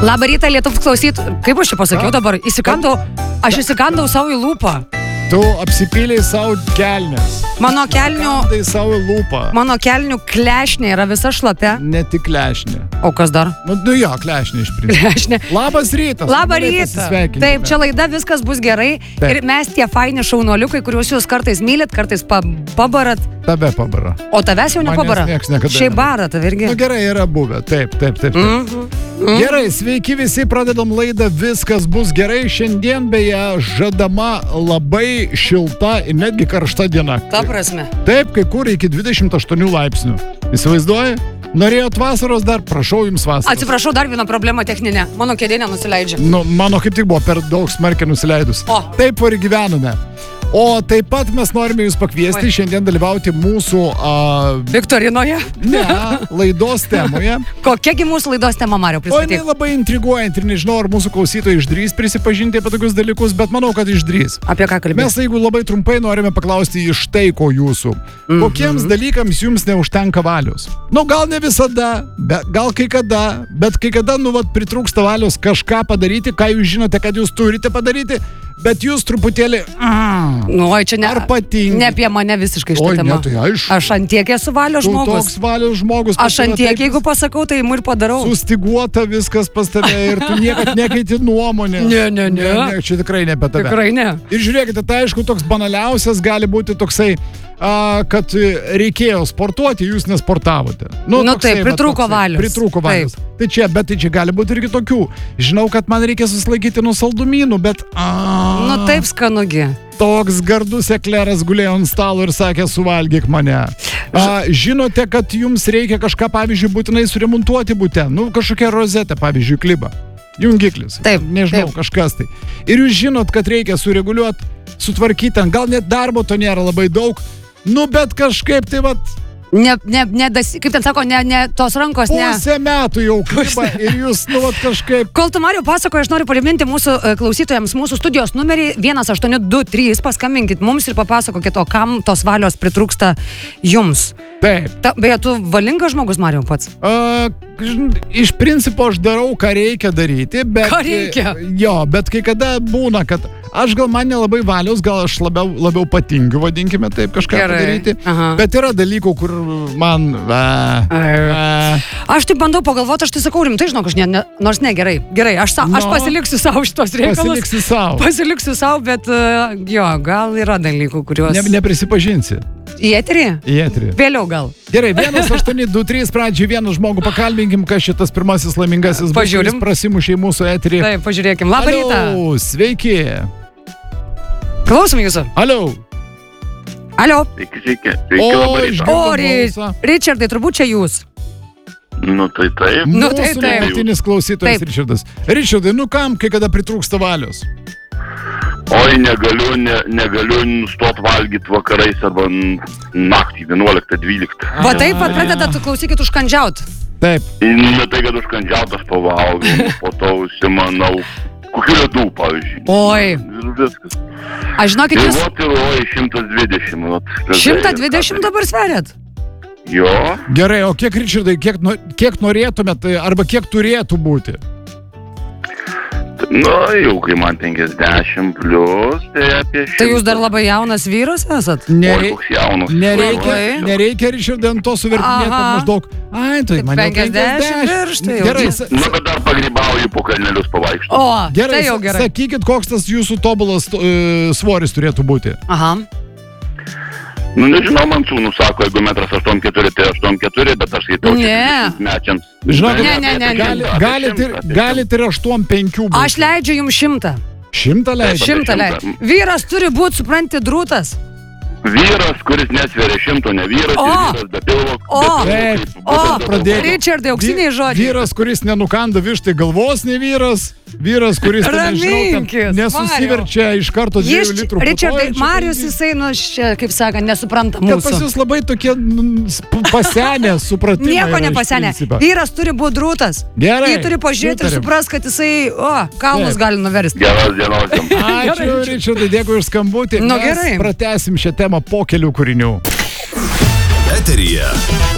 Labą rytą, Lietuvos klausyt. Kaip aš čia pasakiau dabar? Aš įsikandau savo į lūpą. Tu apsipylei savo kelnes. Mano kelnių... Tai savo lūpą. Mano kelnių klešnė yra visa šlapia. Ne tik klešnė. O kas dar? Nu jo, klešnė iš principo. Klešnė. Labas rytas. Labą rytą. Taip, čia laida Viskas bus gerai. Taip. Ir mes tie faini šaunuoliukai, kuriuos jūs kartais mylit, kartais pabarat. Tave pabara. O tavęs jau nepabara. Šiaip bara tave irgi. Nu gerai, yra buvę. Taip. Gerai, sveiki visi, pradedam laidą Viskas bus gerai. Šiandien beje žadama labai šilta ir netgi karšta diena. Ta prasme. Taip, kai kur iki 28 laipsnių. Įsivaizduoji? Norėjot vasaros dar, prašau jums vasaros. Atsiprašau, dar vieną problemą techninę. Mano kėdė nenusileidžia. Nu, mano kaip tik buvo per daug smarkiai nusileidus. O. Taip ir gyvename. O taip pat mes norime jūs pakviesti šiandien dalyvauti mūsų... Viktorinoje? Ne, laidos temoje. Kokiagi mūsų laidos tema, Mariau, pristatyk? O jinai labai intriguojant ir nežinau, ar mūsų klausytojai išdrįs prisipažinti apie tokius dalykus, bet manau, kad išdrįs. Apie ką kalbės? Mes, jeigu labai trumpai norime paklausti iš tai, ko jūsų. Kokiems dalykams jums neužtenka valios? Nu, gal ne visada, gal kai kada, bet kai kada, pritrūksta valios kažką padaryti, ką jūs žinote, kad jūs turite padaryti, bet jūs truputėlį... Nu, čia ne, ar patingi? Ne apie mane visiškai šitą temą. Ne, tai aišku. Aš antiek esu valios žmogus. Tu toks valios žmogus. Aš antiek, jeigu pasakau, tai imu ir padarau. Sustiguota viskas pas tave ir tu niekad nekeiti nuomonę. Ne. Čia tikrai ne apie tave. Tikrai ne. Ir žiūrėkite, tai aišku, toks banaliausias gali būti toksai, kad reikėjo sportuoti, jūs nesportavote. Nu taip, pritrūko valios. Pritrūko valios. Tai čia gali būti ir kitokių. Žinau, kad man reikia susilaikyti nuo saldumynų, bet... Nu taip skanugi. Toks gardus ekleras gulėjo ant stalo ir sakė, suvalgyk mane. Žinote, kad jums reikia kažką, pavyzdžiui, būtinai suremontuoti bute. Nu, kažkokia rozetė, pavyzdžiui, klibą. Jungiklis. Taip. Nežinau, kažkas tai. Ir jūs žinot, kad reikia sureguliuoti, sutvarkyti, gal net darbo to nėra labai daug. Nu, bet kažkaip tai kaip ten sako, tos rankos, Pusę metų jau klibą ir jūs, kažkaip... Kol tu, Mariau, pasakoji, aš noriu priminti mūsų klausytojams mūsų studijos numerį 1823, paskambinkit mums ir papasakokit, o kam tos valios pritrūksta jums. Taip. Beje, tu valingas žmogus, Mariau, pats? Iš principo aš darau, ką reikia daryti, bet... Ką reikia? Jo, bet kai kada būna, kad aš gal man nelabai valios, gal aš labiau patingiu, vadinkime taip, kažką padaryti. Aha. Bet yra dalykų, kur man... Aš taip bandau pagalvoti, aš tai sakau rimtai, žinok, nors ne, gerai, aš pasiliksiu savo šitos reikalus. Pasiliksiu savo, bet jo, gal yra dalykų, kuriuos... Neprisipažinsi. Į eterį? Į eterį. Vėliau gal. Gerai, 1823, pradžiai vieną žmogų pakalbinkim, kas šitas pirmasis laimingasis bus, kuris prasimušė į mūsų eterį. Taip, pažiūrėkim. Labą rytą. Sveiki. Klausom jūsų. Alio. Sveiki, labą rytą. Richardai, turbūt čia jūs. Nu tai taip. Mūsų nuolatinis klausytojas Richardas. Richardai, kam kai kada pritrūksta valios? Oi, negaliu nustoti valgyti vakarais arba naktį 11-12. Va taip pat pradedat, klausykit, užkandžiaut. Taip. Ne tai, kad užkandžiaut, aš pavalgau, po to užsimanau. Kokių ledų, pavyzdžiui. Oi. Viskas. Aš žinokit, jūs... Oi, 120. 120 dabar sveriat? Jo. Gerai, o kiek, Richardai, kiek norėtumėt, arba kiek turėtų būti? Nu, jau kai man 50 plus, tai apie 100. Tai jūs dar labai jaunas vyras esat? Koks jaunas. Nereikia, Richardai, ant to suvertinėti maždaug. Ai, tai man 50 virš, tai jau. Gerai. Nu, bet dar pagrybauju po kalnelius pavaikštų. O, gerai, tai jau gerai. Sakykit, koks tas jūsų tobulas svoris turėtų būti. Aha. Nu, nežinau, man sūnus sako, jeigu 1,84 m, tai 8,4, bet aš skaitau mečiams. Žinokit, galit ir 8,5 būti. Aš leidžiu jums 100. 100 leidžiu? 100 leidžiu. Vyras turi būti, supranti, drūtas. Vyras, kuris nesveria 100, ne vyras, vyras be pilvo. Pradėkime. Richardai, auksiniai žodžiai. Vyras, kuris nenukanda vištai galvos, ne vyras. Vyras, kuris, nesusiverčia iš karto 2 litrų. Richardai, Marius, jisai, kaip sakant, nesupranta mūsų. Kad pas jūs labai tokie pasenę supratimai. Nieko nepasenę. Vyras turi būti drūtas. Gerai. Jį turi pažiūrėti ir supras, kad jisai, kalnus gali nuversti. Geros dienos. Ačiū, Richardai, dėkui už skambutį. Nu gerai. Mes pratęsim šią temą po kelių kūrinių. Eteryje